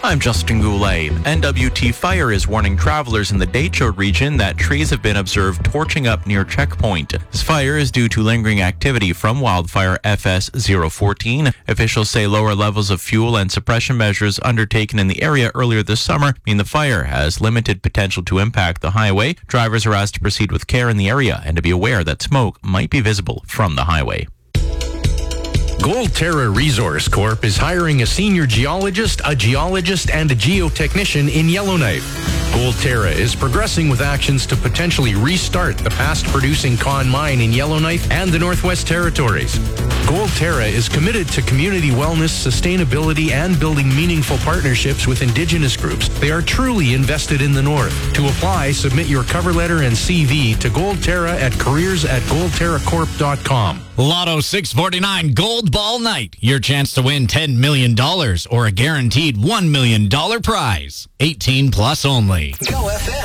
I'm Justin Goulet. NWT Fire is warning travelers in the Decho region that trees have been observed torching up near Checkpoint. This fire is due to lingering activity from wildfire FS014. Officials say lower levels of fuel and suppression measures undertaken in the area earlier this summer mean the fire has limited potential to impact the highway. Drivers are asked to proceed with care in the area and to be aware that smoke might be visible from the highway. Goldterra Resource Corp is hiring a senior geologist, a geologist, and a geotechnician in Yellowknife. Goldterra is progressing with actions to potentially restart the past-producing Con Mine in Yellowknife and the Northwest Territories. Goldterra is committed to community wellness, sustainability, and building meaningful partnerships with Indigenous groups. They are truly invested in the North. To apply, submit your cover letter and CV to Goldterra at careers@goldterracorp.com. Lotto 649 Gold Ball Night. Your chance to win $10 million or a guaranteed $1 million prize. 18 plus only. Go FM.